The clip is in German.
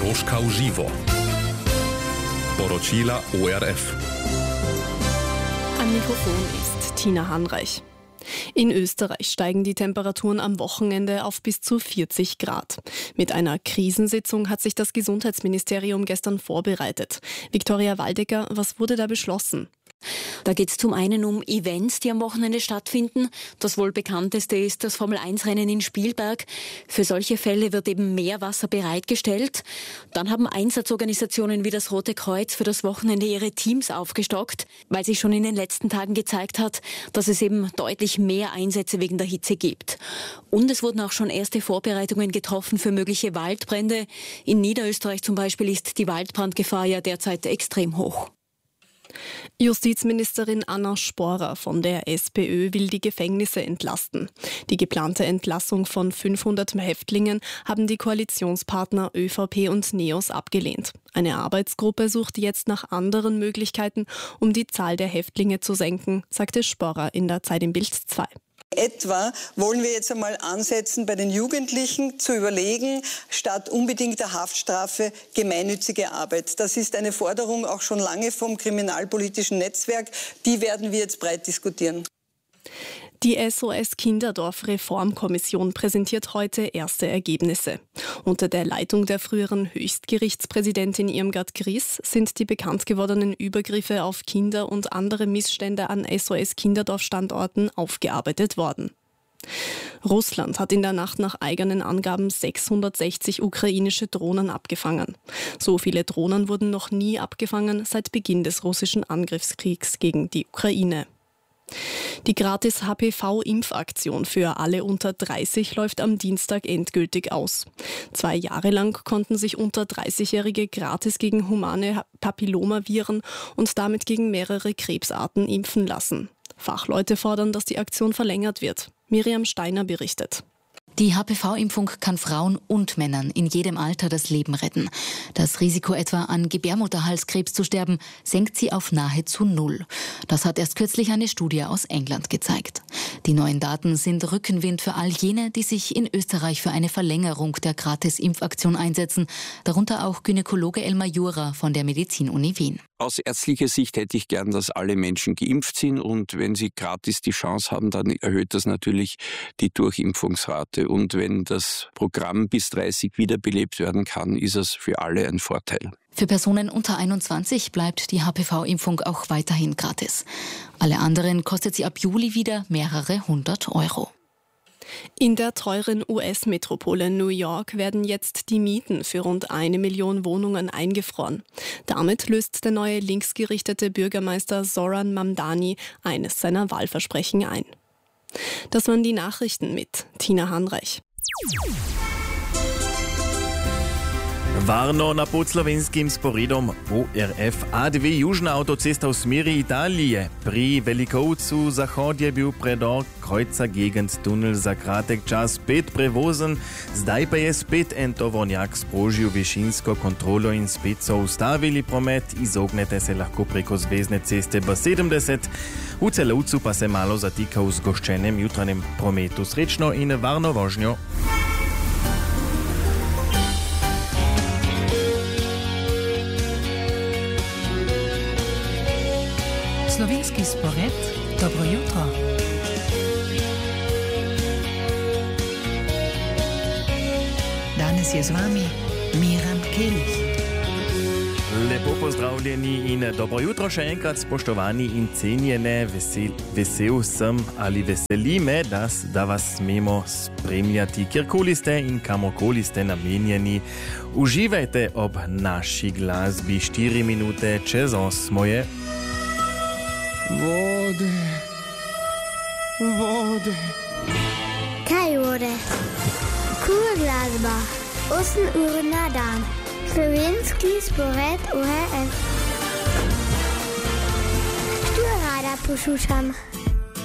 Poroška v živo. Poročila ORF. Am Mikrofon ist Tina Hanreich. In Österreich steigen die Temperaturen am Wochenende auf bis zu 40 Grad. Mit einer Krisensitzung hat sich das Gesundheitsministerium gestern vorbereitet. Viktoria Waldecker, was wurde da beschlossen? Da geht es zum einen um Events, die am Wochenende stattfinden. Das wohl bekannteste ist das Formel-1-Rennen in Spielberg. Für solche Fälle wird eben Meerwasser bereitgestellt. Dann haben Einsatzorganisationen wie das Rote Kreuz für das Wochenende ihre Teams aufgestockt, weil sich schon in den letzten Tagen gezeigt hat, dass es eben deutlich mehr Einsätze wegen der Hitze gibt. Und es wurden auch schon erste Vorbereitungen getroffen für mögliche Waldbrände. In Niederösterreich zum Beispiel ist die Waldbrandgefahr ja derzeit extrem hoch. Justizministerin Anna Sporer von der SPÖ will die Gefängnisse entlasten. Die geplante Entlassung von 500 Häftlingen haben die Koalitionspartner ÖVP und NEOS abgelehnt. Eine Arbeitsgruppe sucht jetzt nach anderen Möglichkeiten, um die Zahl der Häftlinge zu senken, sagte Sporer in der Zeit im Bild 2. Etwa wollen wir jetzt einmal ansetzen, bei den Jugendlichen zu überlegen, statt unbedingter Haftstrafe gemeinnützige Arbeit. Das ist eine Forderung auch schon lange vom kriminalpolitischen Netzwerk. Die werden wir jetzt breit diskutieren. Die SOS Kinderdorf Reformkommission präsentiert heute erste Ergebnisse. Unter der Leitung der früheren Höchstgerichtspräsidentin Irmgard Gries sind die bekannt gewordenen Übergriffe auf Kinder und andere Missstände an SOS Kinderdorf Standorten aufgearbeitet worden. Russland hat in der Nacht nach eigenen Angaben 660 ukrainische Drohnen abgefangen. So viele Drohnen wurden noch nie abgefangen seit Beginn des russischen Angriffskriegs gegen die Ukraine. Die Gratis-HPV-Impfaktion für alle unter 30 läuft am Dienstag endgültig aus. 2 Jahre lang konnten sich unter 30-Jährige gratis gegen humane Papillomaviren und damit gegen mehrere Krebsarten impfen lassen. Fachleute fordern, dass die Aktion verlängert wird. Miriam Steiner berichtet. Die HPV-Impfung kann Frauen und Männern in jedem Alter das Leben retten. Das Risiko etwa an Gebärmutterhalskrebs zu sterben, senkt sie auf nahezu 0. Das hat erst kürzlich eine Studie aus England gezeigt. Die neuen Daten sind Rückenwind für all jene, die sich in Österreich für eine Verlängerung der Gratis-Impfaktion einsetzen, darunter auch Gynäkologe Elmar Jura von der Medizin-Uni Wien. Aus ärztlicher Sicht hätte ich gern, dass alle Menschen geimpft sind und wenn sie gratis die Chance haben, dann erhöht das natürlich die Durchimpfungsrate. Und wenn das Programm bis 30 wiederbelebt werden kann, ist es für alle ein Vorteil. Für Personen unter 21 bleibt die HPV-Impfung auch weiterhin gratis. Alle anderen kostet sie ab Juli wieder mehrere 100 €. In der teuren US-Metropole New York werden jetzt die Mieten für rund 1 Million Wohnungen eingefroren. Damit löst der neue linksgerichtete Bürgermeister Zoran Mamdani eines seiner Wahlversprechen ein. Das waren die Nachrichten mit Tina Hanreich. Varno na podslovenskim sporedom ORF A2 južna avtocesta v smeri Italije. Pri Velikovcu zahod je bil predor krojca gegend tunel za kratek čas spet prevozen, zdaj pa je spet en tovornjak sprožil višinsko kontrolo in spet so ustavili promet, izognete se lahko preko zvezne ceste B70. V Celovcu pa se malo zatika v zgoščenem jutranjem prometu. Srečno in varno vožnjo. Slovenski spored, dobro jutro. Danes je z vami Miran Kelih. Lepo pozdravljeni in dobro jutro še enkrat, spoštovani in cenjene. Vesel sem ali veseli me, da vas smemo spremljati, kjerkoli ste in kamorkoli ste namenjeni. Uživajte ob naši glasbi. 4 minute čez 8 je. Vode. Kaj vode? Cool glasba. 8 ur na dan. Slovenski spored ORF. Što rada poslušam?